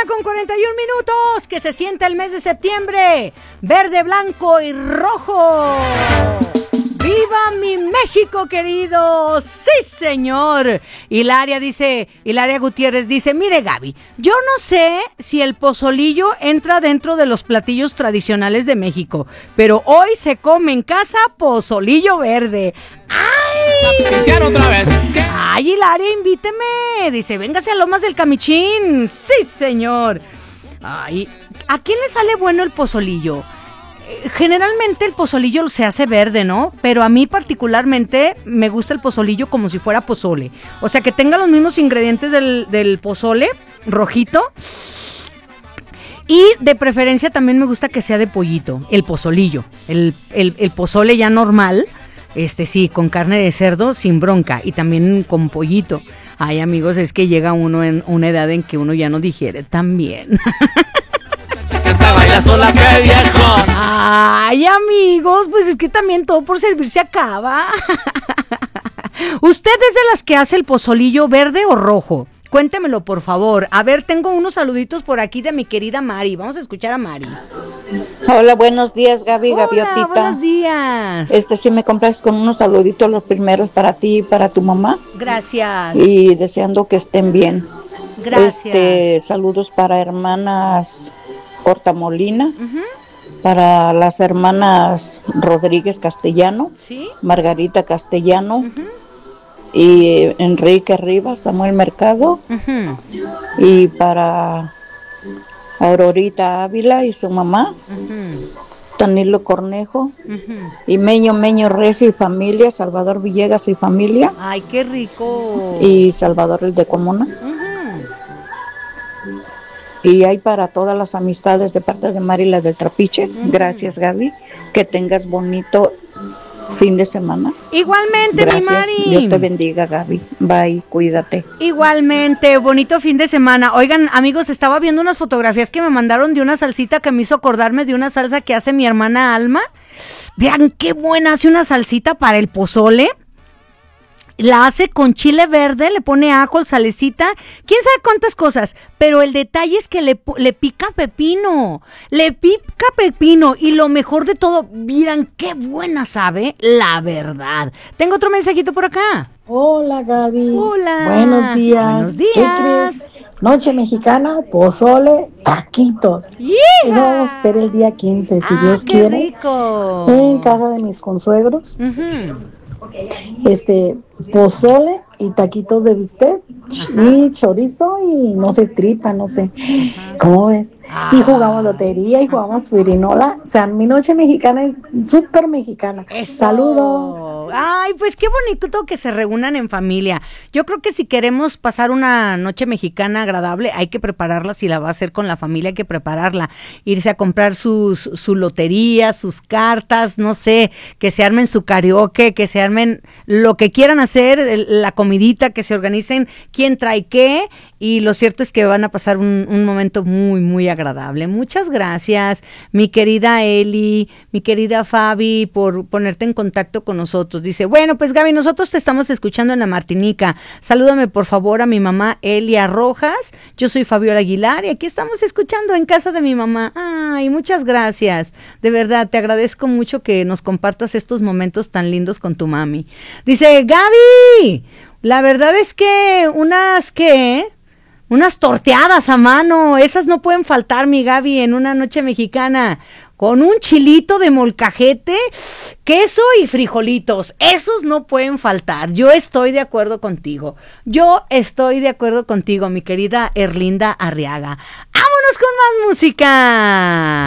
con 41 minutos. Que se sienta el mes de septiembre. Verde, blanco y rojo. ¡Viva mi México querido! ¡Sí, señor! Hilaria Gutiérrez dice, mire Gaby, yo no sé si el pozolillo entra dentro de los platillos tradicionales de México, pero hoy se come en casa pozolillo verde. ¡Ay! Otra vez. ¡Ay, Hilaria, invíteme! Dice, véngase a Lomas del Camichín. ¡Sí, señor! Ay, ¿a quién le sale bueno el pozolillo? Generalmente el pozolillo se hace verde, ¿no? Pero a mí particularmente me gusta el pozolillo como si fuera pozole. O sea, que tenga los mismos ingredientes del pozole, rojito. Y de preferencia también me gusta que sea de pollito, el pozolillo. El pozole ya normal, sí, con carne de cerdo, sin bronca. Y también con pollito. Ay, amigos, es que llega uno en una edad en que uno ya no digiere tan bien. Esta baila sola, qué viejo. Ay, amigos, pues es que también todo por servir se acaba. ¿Usted es de las que hace el pozolillo verde o rojo? Cuéntemelo, por favor. A ver, tengo unos saluditos por aquí de mi querida Mari. Vamos a escuchar a Mari. Hola, buenos días, Gaby. Hola, Gaviotita. buenos días. Si me compras con unos saluditos, los primeros para ti y para tu mamá. Gracias. Y deseando que estén bien. Gracias. Saludos para hermanas Hortamolina, para las hermanas Rodríguez Castellano, ¿Sí? Margarita Castellano, y Enrique Rivas, Samuel Mercado, y para Aurorita Ávila y su mamá, Danilo Cornejo, y Meño Recio y familia, Salvador Villegas y familia. Ay, qué rico. Y Salvador el de Comuna. Y hay para todas las amistades de parte de Marila del Trapiche. Gracias, Gaby. Que tengas bonito fin de semana. Igualmente, gracias. Mi Mari. Dios te bendiga, Gaby. Bye, cuídate. Igualmente, bonito fin de semana. Oigan, amigos, estaba viendo unas fotografías que me mandaron de una salsita que me hizo acordarme de una salsa que hace mi hermana Alma. Vean qué buena hace una salsita para el pozole. La hace con chile verde, le pone ajo, salecita, quién sabe cuántas cosas, pero el detalle es que le pica pepino, y lo mejor de todo, miren qué buena sabe, la verdad. Tengo otro mensajito por acá. Hola, Gaby. Hola. Buenos días. Buenos días. ¿Qué crees? Noche mexicana, pozole, taquitos. ¡Yeah! Eso vamos a hacer el día 15, si Dios qué quiere. Rico. En casa de mis consuegros. Pozole y taquitos de bistec y chorizo y no sé, tripa, no sé. ¿Cómo ves? Y jugamos lotería y jugamos pirinola. O sea, mi noche mexicana es súper mexicana. Eso. Saludos. Ay, pues qué bonito que se reúnan en familia. Yo creo que si queremos pasar una noche mexicana agradable, hay que prepararla. Si la va a hacer con la familia, hay que prepararla. Irse a comprar su lotería, sus cartas, no sé, que se armen su karaoke, que se armen lo que quieran hacer, la comidita, que se organicen quién trae qué. Y lo cierto es que van a pasar un momento muy, muy agradable. Muchas gracias, mi querida Eli, mi querida Fabi, por ponerte en contacto con nosotros. Dice, bueno, pues Gaby, nosotros te estamos escuchando en la Martinica. Salúdame, por favor, a mi mamá Elia Rojas. Yo soy Fabiola Aguilar y aquí estamos escuchando en casa de mi mamá. Ay, muchas gracias. De verdad, te agradezco mucho que nos compartas estos momentos tan lindos con tu mami. Dice, Gaby, la verdad es que unas torteadas a mano, esas no pueden faltar, mi Gaby, en una noche mexicana, con un chilito de molcajete, queso y frijolitos, esos no pueden faltar. Yo estoy de acuerdo contigo, mi querida Erlinda Arriaga. ¡Vámonos con más música!